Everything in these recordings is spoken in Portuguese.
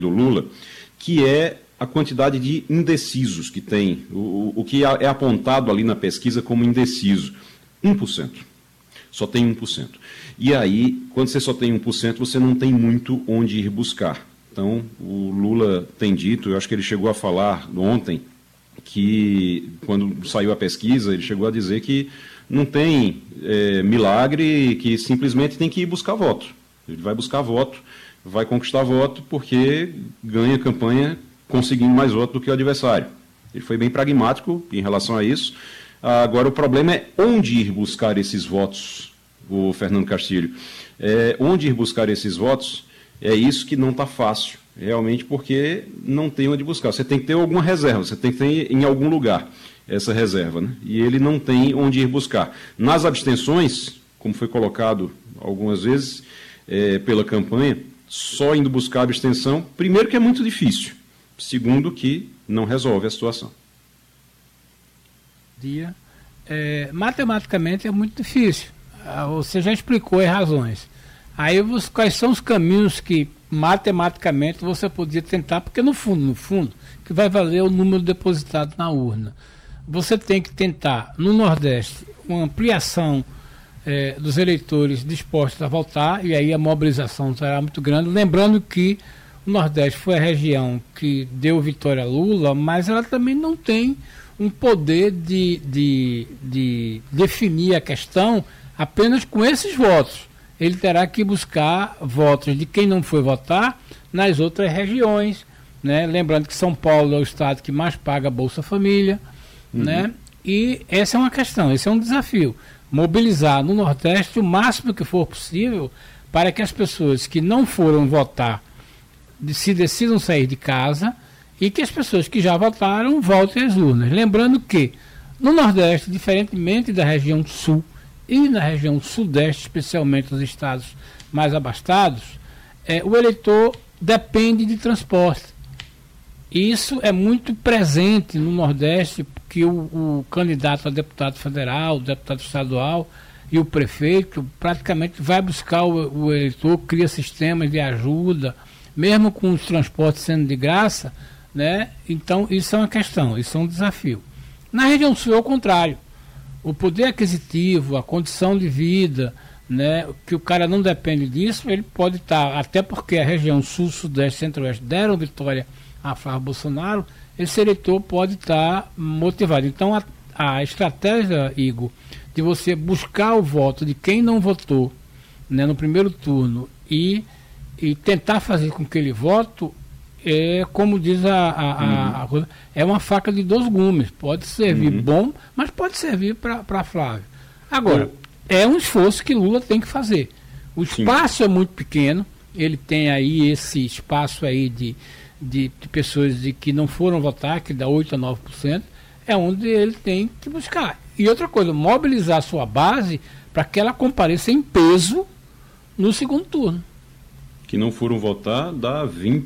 do Lula, que é a quantidade de indecisos que tem, o que é apontado ali na pesquisa como indeciso, 1%. Só tem 1%. E aí, quando você só tem 1%, você não tem muito onde ir buscar. Então, o Lula tem dito, eu acho que ele chegou a falar ontem, que quando saiu a pesquisa, ele chegou a dizer que não tem milagre, que simplesmente tem que ir buscar voto. Ele vai buscar voto, vai conquistar voto, porque ganha campanha conseguindo mais voto do que o adversário. Ele foi bem pragmático em relação a isso. Agora, o problema é onde ir buscar esses votos, o Fernando Castilho. Onde ir buscar esses votos, é isso que não está fácil, realmente, porque não tem onde buscar. Você tem que ter alguma reserva, você tem que ter em algum lugar essa reserva, né? E ele não tem onde ir buscar. Nas abstenções, como foi colocado algumas vezes pela campanha, só indo buscar a abstenção, primeiro que é muito difícil, segundo que não resolve a situação. Matematicamente é muito difícil. Você já explicou as razões. Aí quais são os caminhos que matematicamente você podia tentar, porque no fundo, que vai valer o número depositado na urna. Você tem que tentar, no Nordeste, uma ampliação dos eleitores dispostos a votar, e aí a mobilização será muito grande. Lembrando que o Nordeste foi a região que deu vitória a Lula, mas ela também não tem um poder de definir a questão apenas com esses votos. Ele terá que buscar votos de quem não foi votar nas outras regiões, né? Lembrando que São Paulo é o estado que mais paga a Bolsa Família, né? E essa é uma questão, esse é um desafio. Mobilizar no Nordeste o máximo que for possível para que as pessoas que não foram votar se decidam sair de casa e que as pessoas que já votaram voltem às urnas. Lembrando que no Nordeste, diferentemente da região Sul e na região Sudeste, especialmente nos estados mais abastados, o eleitor depende de transporte. Isso é muito presente no Nordeste, porque o candidato a deputado federal, o deputado estadual e o prefeito praticamente vai buscar o eleitor, cria sistemas de ajuda, mesmo com os transportes sendo de graça, né? Então isso é uma questão, isso é um desafio. Na região Sul é o contrário. O poder aquisitivo, a condição de vida, né, que o cara não depende disso, ele pode estar, até porque a região Sul, Sudeste, Centro-Oeste deram vitória a Flávio Bolsonaro, esse eleitor pode estar motivado. Então a estratégia, Igor, de você buscar o voto de quem não votou, né, no primeiro turno e tentar fazer com que ele vote, como diz a coisa, é uma faca de dois gumes. Pode servir bom, mas pode servir para Flávio. Agora, é um esforço que Lula tem que fazer. O espaço é muito pequeno, ele tem aí esse espaço aí de pessoas que não foram votar, que dá 8% a 9%, é onde ele tem que buscar. E outra coisa, mobilizar a sua base para que ela compareça em peso no segundo turno. Que não foram votar dá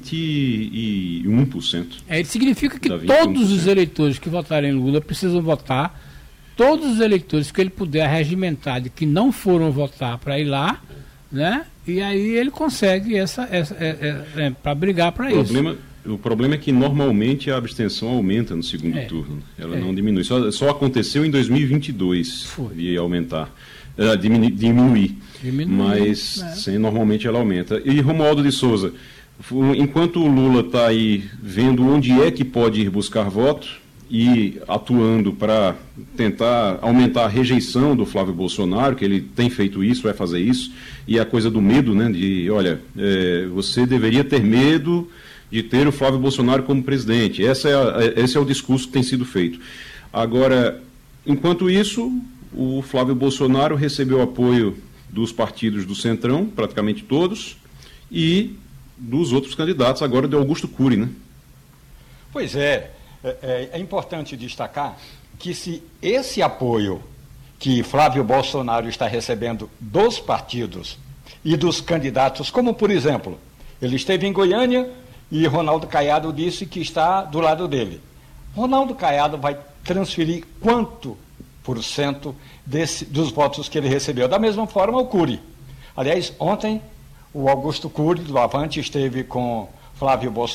21%. Isso significa que todos os eleitores que votarem em Lula precisam votar, todos os eleitores que ele puder regimentar de que não foram votar para ir lá, né? E aí ele consegue para brigar para isso. O problema é que normalmente a abstenção aumenta no segundo turno. Ela não diminui. Só aconteceu em 2022 de aumentar. Diminuir, mas normalmente ela aumenta. E Romualdo de Souza, enquanto o Lula está aí vendo onde é que pode ir buscar voto e atuando para tentar aumentar a rejeição do Flávio Bolsonaro, que ele tem feito isso, vai fazer isso, e a coisa do medo, né, de, olha, você deveria ter medo de ter o Flávio Bolsonaro como presidente. Esse é o discurso que tem sido feito. Agora, enquanto isso, o Flávio Bolsonaro recebeu apoio dos partidos do Centrão, praticamente todos, e dos outros candidatos, agora de Augusto Cury, né? Pois é importante destacar que se esse apoio que Flávio Bolsonaro está recebendo dos partidos e dos candidatos, como por exemplo, ele esteve em Goiânia e Ronaldo Caiado disse que está do lado dele. Ronaldo Caiado vai transferir quanto por cento dos votos que ele recebeu? Da mesma forma o Cury. Aliás, ontem o Augusto Cury do Avante esteve com Flávio Bolsonaro